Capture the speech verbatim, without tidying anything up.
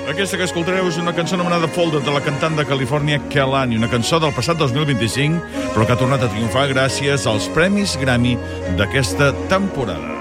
Aquesta que escoltareu és una cançó anomenada Folded, de la cantant de Califòrnia Kehlani, una cançó del passat dos mil vint-i-cinc, però que ha tornat a triomfar gràcies als Premis Grammy d'aquesta temporada.